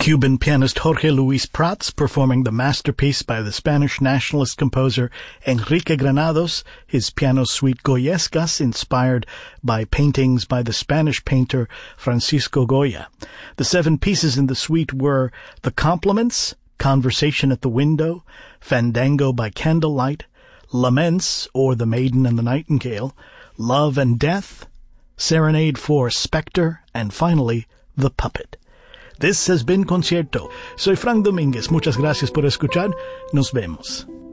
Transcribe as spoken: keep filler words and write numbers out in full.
Cuban pianist Jorge Luis Prats performing the masterpiece by the Spanish nationalist composer Enrique Granados, his piano suite Goyescas, inspired by paintings by the Spanish painter Francisco Goya. The seven pieces in the suite were The Compliments, Conversation at the Window, Fandango by Candlelight, Laments, or The Maiden and the Nightingale, Love and Death, Serenade for Spectre, and finally, The Puppet. This has been Concierto. Soy Frank Domínguez. Muchas gracias por escuchar. Nos vemos.